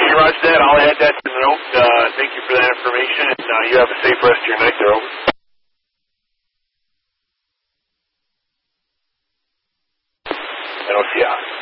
Okay, roger that. I'll add that to the note. Thank you for that information, and you have a safe rest of your night there, over. NOCI.